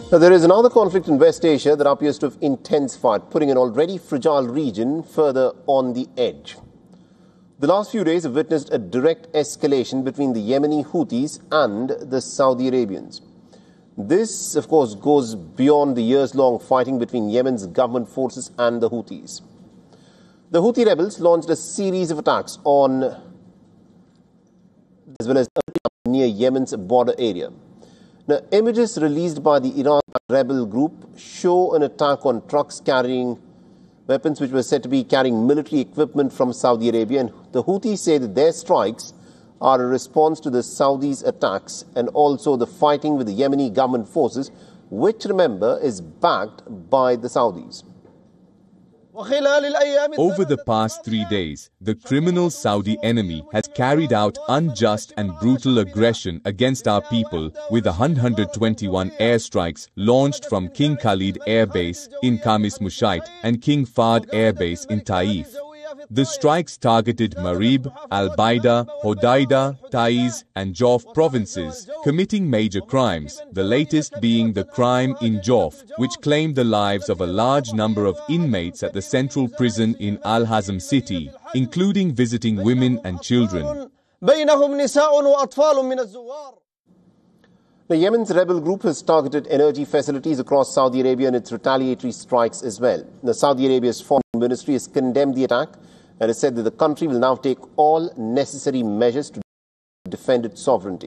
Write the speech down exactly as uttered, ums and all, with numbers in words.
Now, there is another conflict in West Asia that appears to have intensified, putting an already fragile region further on the edge. The last few days have witnessed a direct escalation between the Yemeni Houthis and the Saudi Arabians. This, of course, goes beyond the years-long fighting between Yemen's government forces and the Houthis. The Houthi rebels launched a series of attacks on, as well as near Yemen's border area. Now, images released by the Iran rebel group show an attack on trucks carrying weapons which were said to be carrying military equipment from Saudi Arabia. And the Houthis say that their strikes are a response to the Saudis' attacks and also the fighting with the Yemeni government forces, which, remember, is backed by the Saudis. Over the past three days, the criminal Saudi enemy has carried out unjust and brutal aggression against our people with one hundred twenty-one airstrikes launched from King Khalid Air Base in Khamis Mushait and King Fahd Air Base in Taif. The strikes targeted Marib, Al-Baida, Hodeida, Taiz and Jof provinces, committing major crimes, the latest being the crime in Jof, which claimed the lives of a large number of inmates at the central prison in Al-Hazm city, including visiting women and children. The Yemen's rebel group has targeted energy facilities across Saudi Arabia in its retaliatory strikes as well. The Saudi Arabia's foreign ministry has condemned the attack and has said that the country will now take all necessary measures to defend its sovereignty.